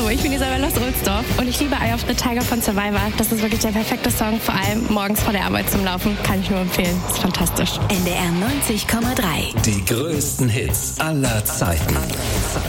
Hallo, ich bin Isabella aus Ohlsdorf und ich liebe Eye of the Tiger von Survivor. Das ist wirklich der perfekte Song, vor allem morgens vor der Arbeit zum Laufen. Kann ich nur empfehlen. Ist fantastisch. NDR 90,3. Die größten Hits aller Zeiten.